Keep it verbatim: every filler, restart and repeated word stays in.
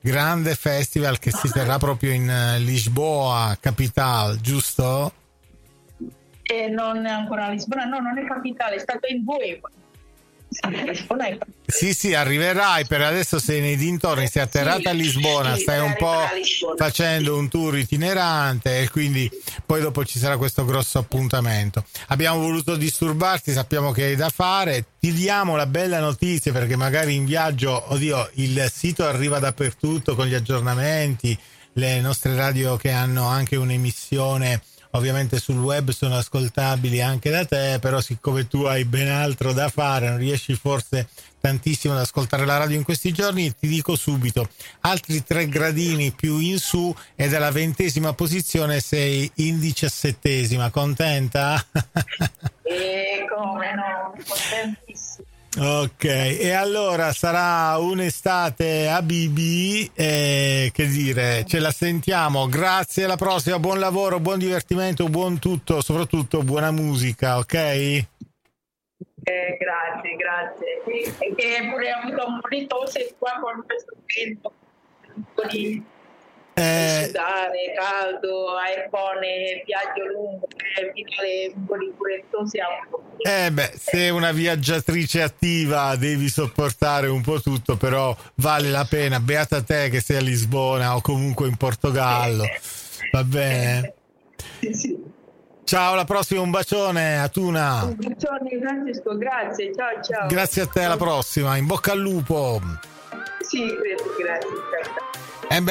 grande festival che si terrà proprio in uh, Lisboa, capitale, giusto? E non è ancora a Lisbona, no, non è capitale, è stato in Voevo. Sì, sì, arriverai. Per adesso sei nei dintorni, sei atterrata a Lisbona, sì, stai un po' Lisbona. facendo un tour itinerante e quindi poi dopo ci sarà questo grosso appuntamento. Abbiamo voluto disturbarti, sappiamo che hai da fare, ti diamo la bella notizia perché magari in viaggio, oddio, il sito arriva dappertutto con gli aggiornamenti, le nostre radio che hanno anche un'emissione ovviamente sul web sono ascoltabili anche da te, però siccome tu hai ben altro da fare, non riesci forse tantissimo ad ascoltare la radio in questi giorni, ti dico subito, altri tre gradini più in su e dalla ventesima posizione sei in diciassettesima, contenta? E come no, contentissimo. Ok, e allora sarà un'estate a Bibi, eh, che dire, ce la sentiamo, grazie, alla prossima, buon lavoro, buon divertimento, buon tutto, soprattutto buona musica, ok? Eh, grazie, grazie. E che pure ho avuto un po' di tosse qua con questo tempo, un po' di eh, sudare, caldo, aircone, viaggio lungo, eh, finale un po' di pure tosse. Eh beh, sei una viaggiatrice attiva, devi sopportare un po' tutto, però vale la pena, beata te che sei a Lisbona o comunque in Portogallo, va bene? Sì, sì. Ciao, alla prossima, un bacione a Tuna. Un bacione Francesco, grazie, ciao ciao. Grazie a te, alla prossima, in bocca al lupo. Sì, grazie, grazie.